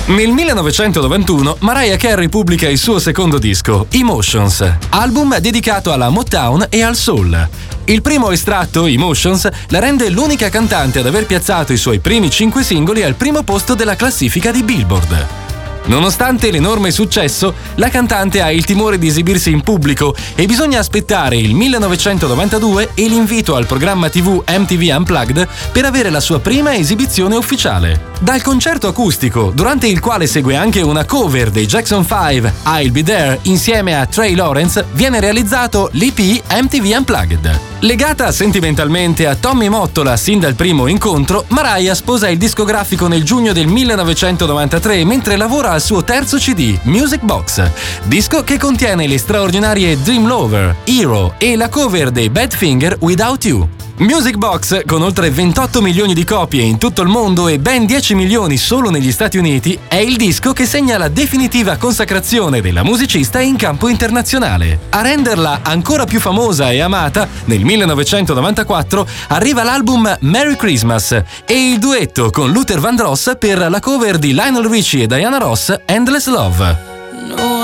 Nel 1991 Mariah Carey pubblica il suo secondo disco, Emotions, album dedicato alla Motown e al soul. Il primo estratto, Emotions, la rende l'unica cantante ad aver piazzato i suoi primi 5 singoli al primo posto della classifica di Billboard. Nonostante l'enorme successo, la cantante ha il timore di esibirsi in pubblico e bisogna aspettare il 1992 e l'invito al programma TV MTV Unplugged per avere la sua prima esibizione ufficiale. Dal concerto acustico, durante il quale segue anche una cover dei Jackson 5, I'll Be There, insieme a Trey Lawrence, viene realizzato l'EP MTV Unplugged. Legata sentimentalmente a Tommy Mottola sin dal primo incontro, Mariah sposa il discografico nel giugno del 1993 mentre lavora al suo terzo CD, Music Box, disco che contiene le straordinarie Dream Lover, Hero e la cover dei Badfinger Without You. Music Box, con oltre 28 milioni di copie in tutto il mondo e ben 10 milioni solo negli Stati Uniti, è il disco che segna la definitiva consacrazione della musicista in campo internazionale. A renderla ancora più famosa e amata, nel 1994 arriva l'album Merry Christmas e il duetto con Luther Vandross per la cover di Lionel Richie e Diana Ross, Endless Love.